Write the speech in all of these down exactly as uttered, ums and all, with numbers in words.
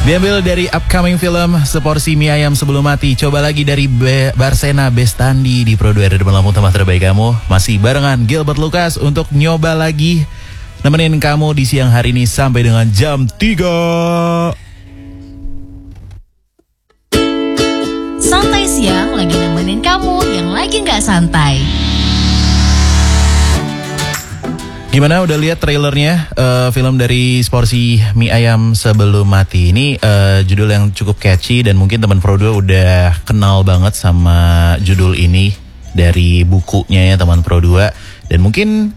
Diambil dari upcoming film Seporsi Mie Ayam Sebelum Mati. Coba lagi dari Be Barsena Bestandi di Pro dua R D Lampu Tempat Terbaik Kamu. Masih barengan Gilbert Lucas untuk nyoba lagi nemenin kamu di siang hari ini sampai dengan jam tiga. Santai siang lagi nemenin kamu yang lagi gak santai. Gimana, udah lihat trailernya uh, film dari Seporsi Mie Ayam Sebelum Mati? Ini uh, judul yang cukup catchy dan mungkin teman Pro dua udah kenal banget sama judul ini dari bukunya ya teman Pro dua. Dan mungkin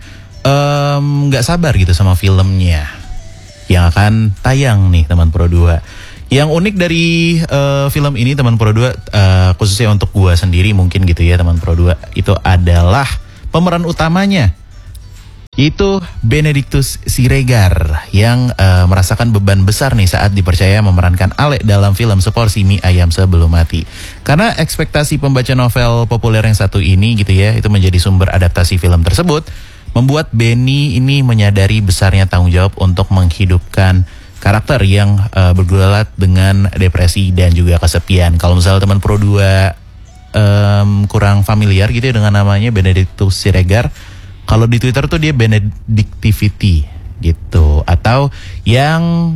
um, gak sabar gitu sama filmnya yang akan tayang nih teman Pro dua. Yang unik dari uh, film ini teman Pro dua, uh, khususnya untuk gua sendiri mungkin gitu ya teman Pro dua, itu adalah pemeran utamanya, yaitu Benedictus Siregar yang uh, merasakan beban besar nih saat dipercaya memerankan Ale dalam film Seporsi Mie Ayam Sebelum Mati. Karena ekspektasi pembaca novel populer yang satu ini gitu ya, itu menjadi sumber adaptasi film tersebut, membuat Benny ini menyadari besarnya tanggung jawab untuk menghidupkan karakter yang uh, bergulat dengan depresi dan juga kesepian. Kalau misalnya teman Pro dua um, kurang familiar gitu ya dengan namanya Benedictus Siregar, kalau di Twitter tuh dia Benedictivity gitu. Atau yang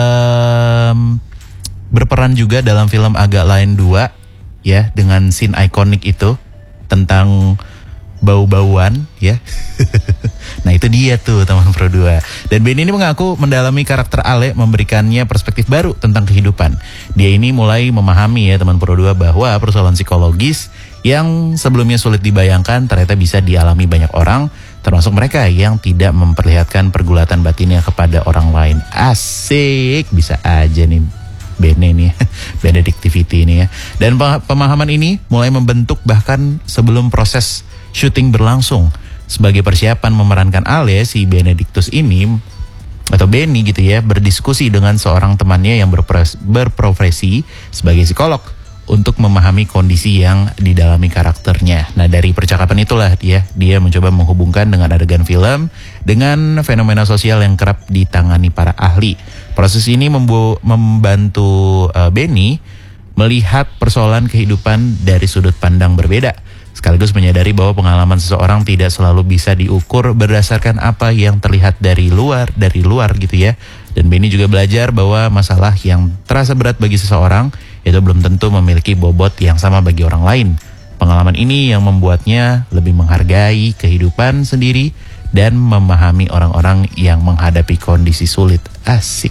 um, berperan juga dalam film Agak Lain dua ya, dengan scene ikonik itu tentang bau-bauan ya. Nah itu dia tuh teman Pro dua. Dan Benny ini mengaku mendalami karakter Ale, memberikannya perspektif baru tentang kehidupan. Dia ini mulai memahami ya teman Pro dua bahwa persoalan psikologis yang sebelumnya sulit dibayangkan ternyata bisa dialami banyak orang, termasuk mereka yang tidak memperlihatkan pergulatan batinnya kepada orang lain. Asik, bisa aja nih Bene nih, Benedictivity ini ya. Dan pemahaman ini mulai membentuk bahkan sebelum proses syuting berlangsung. Sebagai persiapan memerankan Ale, si Benedictus ini atau Benny gitu ya, berdiskusi dengan seorang temannya yang berprofesi sebagai psikolog untuk memahami kondisi yang didalami karakternya. Nah dari percakapan itulah dia dia mencoba menghubungkan dengan adegan film dengan fenomena sosial yang kerap ditangani para ahli. Proses ini membu- membantu uh, Benny melihat persoalan kehidupan dari sudut pandang berbeda, sekaligus menyadari bahwa pengalaman seseorang tidak selalu bisa diukur berdasarkan apa yang terlihat dari luar, dari luar gitu ya. Dan Benny juga belajar bahwa masalah yang terasa berat bagi seseorang itu belum tentu memiliki bobot yang sama bagi orang lain. Pengalaman ini yang membuatnya lebih menghargai kehidupan sendiri dan memahami orang-orang yang menghadapi kondisi sulit. Asik.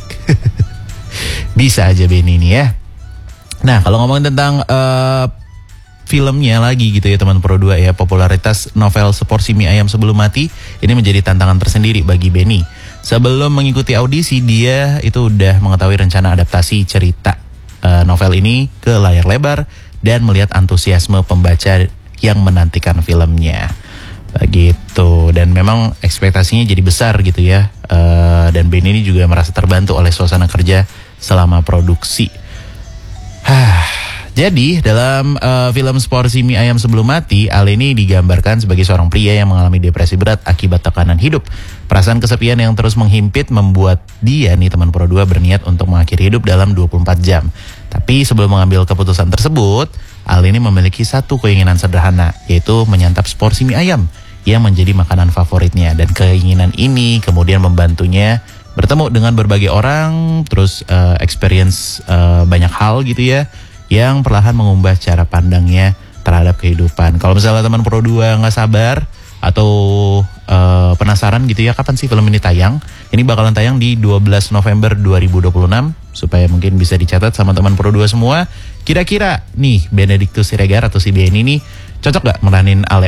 Bisa aja Benny ini ya. Nah kalau ngomongin tentang uh, filmnya lagi gitu ya teman Pro dua ya, popularitas novel Seporsi Mie Ayam Sebelum Mati ini menjadi tantangan tersendiri bagi Benny. Sebelum mengikuti audisi, dia itu udah mengetahui rencana adaptasi cerita uh, novel ini ke layar lebar dan melihat antusiasme pembaca yang menantikan filmnya. Begitu, dan memang ekspektasinya jadi besar gitu ya. Uh, dan Benny ini juga merasa terbantu oleh suasana kerja selama produksi. Hah. Jadi dalam uh, film Seporsi Mie Ayam Sebelum Mati, Ale ini digambarkan sebagai seorang pria yang mengalami depresi berat akibat tekanan hidup. Perasaan kesepian yang terus menghimpit membuat dia nih teman Pro dua berniat untuk mengakhiri hidup dalam dua puluh empat jam. Tapi sebelum mengambil keputusan tersebut, Ale ini memiliki satu keinginan sederhana, yaitu menyantap seporsi mie ayam yang menjadi makanan favoritnya. Dan keinginan ini kemudian membantunya bertemu dengan berbagai orang, terus uh, experience uh, banyak hal gitu ya, yang perlahan mengubah cara pandangnya terhadap kehidupan. Kalau misalnya teman Pro dua nggak sabar atau uh, penasaran gitu ya kapan sih film ini tayang, ini bakalan tayang di dua belas November dua ribu dua puluh enam, supaya mungkin bisa dicatat sama teman Pro dua semua. Kira-kira nih Benedictus Siregar atau si Benny ini cocok gak meranin Ale?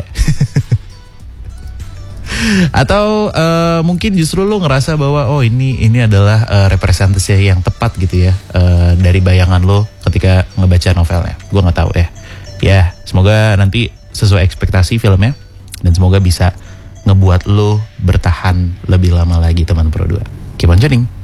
Atau uh, mungkin justru lu ngerasa bahwa oh ini ini adalah uh, representasi yang tepat gitu ya uh, dari bayangan lo ketika ngebaca novelnya. Gue nggak tahu ya. Ya semoga nanti sesuai ekspektasi filmnya dan semoga bisa ngebuat lo bertahan lebih lama lagi teman Pro dua. Keep on tuning.